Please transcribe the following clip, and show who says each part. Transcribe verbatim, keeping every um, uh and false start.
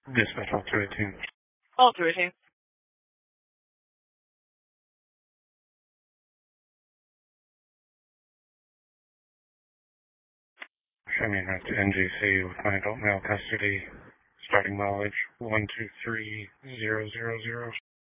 Speaker 1: Dispatch all two eighteen.
Speaker 2: All two eighteen.
Speaker 1: Sending out to N G C with my adult male custody. Starting mileage one two three zero zero zero.